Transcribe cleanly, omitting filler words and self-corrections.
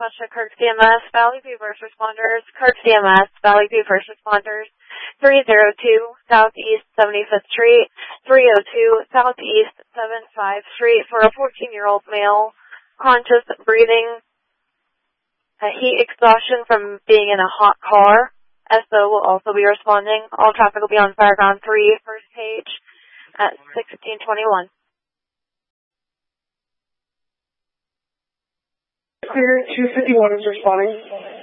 dispatch to Kirk CMS, Valley View first responders, Kirk CMS, Valley View first responders, 302 Southeast 75th Street, 302 Southeast 75th Street for a 14-year-old male, conscious breathing, heat exhaustion from being in a hot car. SO will also be responding. All traffic will be on Fireground 3, first page at 1621. Clear 251 is responding.